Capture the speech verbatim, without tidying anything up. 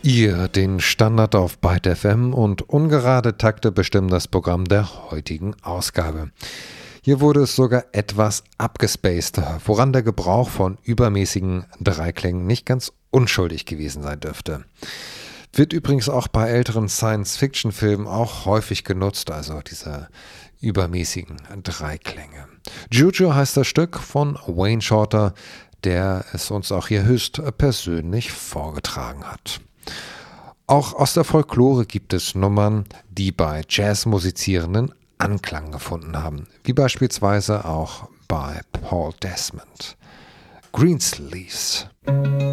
Ihr den Standard auf Byte F M und ungerade Takte bestimmen das Programm der heutigen Ausgabe. Hier wurde es sogar etwas abgespaced, woran der Gebrauch von übermäßigen Dreiklängen nicht ganz unschuldig gewesen sein dürfte. Wird übrigens auch bei älteren Science-Fiction-Filmen auch häufig genutzt, also diese übermäßigen Dreiklänge. Juju heißt das Stück von Wayne Shorter, der es uns auch hier höchst persönlich vorgetragen hat. Auch aus der Folklore gibt es Nummern, die bei Jazzmusizierenden Anklang gefunden haben, wie beispielsweise auch bei Paul Desmond. Greensleeves.